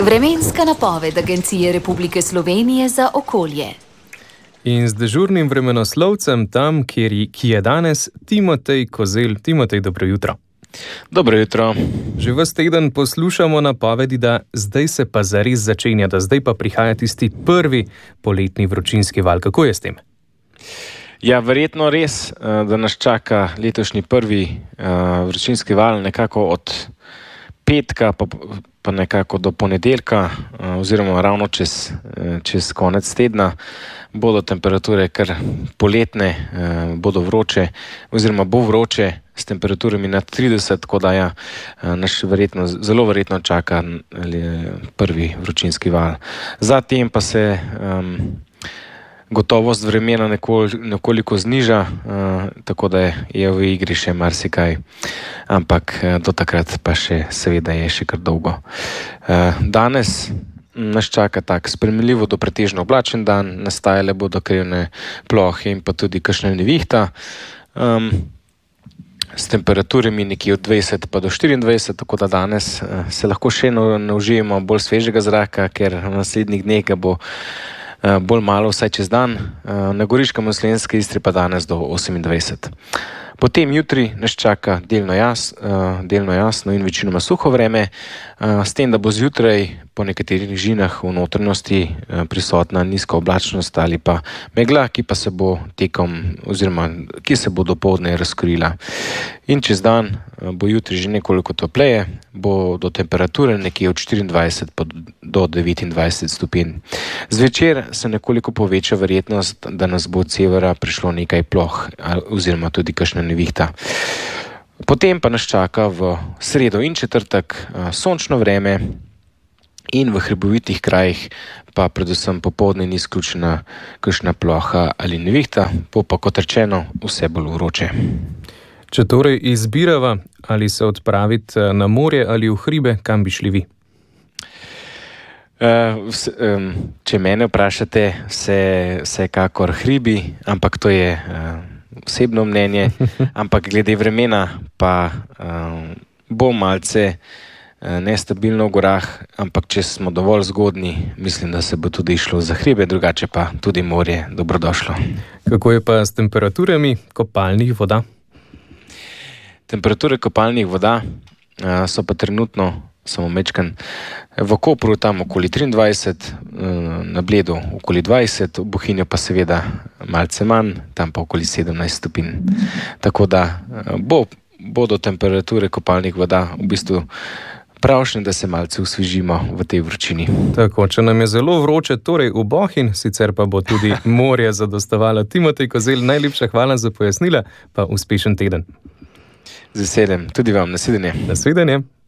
Vremenska napoved Agencije Republike Slovenije za okolje. In z dežurnim vremenoslovcem tam, ki je danes Timotej Kozelj. Timotej, dobro jutro. Dobro jutro. Že ves teden poslušamo napovedi, da zdaj se pa zares začenja, da zdaj pa prihaja tisti prvi poletni vročinski val. Kako je s tem? Ja, verjetno res, da nas čaka letošnji prvi vročinski val nekako od petka pa nekako do ponedeljka oziroma ravno čez konec tedna bodo temperature kar poletne, bodo vroče oziroma bo vroče s temperaturami nad 30, tako da ja, nas zelo verjetno čaka prvi vročinski val. Zatem pa se gotovost vremena nekoliko zniža, tako da je v igri še marsikaj, ampak do takrat pa seveda je še kar dolgo. Danes nas čaka tak sprejemljivo do pretežno oblačen dan, nastajale bodo krivne plohe in pa tudi kakšna nevihta, s temperaturami nekje od 20 pa do 24, tako da danes se lahko še naužijemo bolj svežega zraka, ker v naslednjih dneh ga bo bolj malo, vsaj čez dan, na Goriškem in Slovenski Istri pa danes do 28. Potem jutri nas čaka delno jasno in večinoma suho vreme, s tem, da bo zjutraj po nekaterih nižinah v notranjosti prisotna nizka oblačnost ali pa megla, ki pa se bo ki se bo dopoldne razkrila. In čez dan bo jutri že nekoliko topleje, bo do temperature nekje od 24 pa do 29 stopinj. Zvečer se nekoliko poveča verjetnost, da nas bo od severa prišlo nekaj ploh oziroma tudi kakšna nevihta. Potem pa nas čaka v sredo in četrtek sončno vreme in v hribovitih krajih pa predvsem popoldne ni izključena kakšna ploha ali nevihta, bo pa kot rečeno vse bolj vroče. Če torej izbirava, ali se odpraviti na morje ali v hribe, kam bi šli vi? Če mene vprašate, vsekakor hribi, ampak to je osebno mnenje, ampak glede vremena pa bo malce nestabilno v gorah, ampak če smo dovolj zgodni, mislim, da se bo tudi išlo za hribe, drugače pa tudi morje dobrodošlo. Kako je pa s temperaturami kopalnih voda? Temperature kopalnih voda so pa trenutno samo mečkan v Kopru tam okoli 23, na Bledu okoli 20, v Bohinju pa seveda malce manj, tam pa okoli 17 stopinj. Tako da bodo temperature kopalnih voda v bistvu pravšnje, da se malce osvežimo v tej vročini. Tako, če nam je zelo vroče, torej v Bohinj, sicer pa bo tudi morje zadostovalo. Timotej Kozelj, najlepša hvala za pojasnila, pa uspešen teden. Z veseljem, tudi vam, nasvidenje. Nasvidenje.